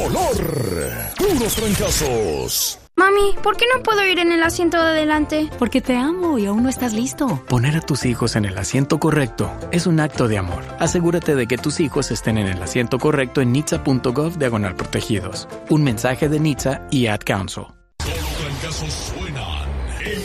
Olor. Puros fracasos. Mami, ¿por qué no puedo ir en el asiento de adelante? Porque te amo y aún no estás listo. Poner a tus hijos en el asiento correcto es un acto de amor. Asegúrate de que tus hijos estén en el asiento correcto en nitsa.gov/protegidos. Un mensaje de NHTSA y Ad Council. Solo fracasos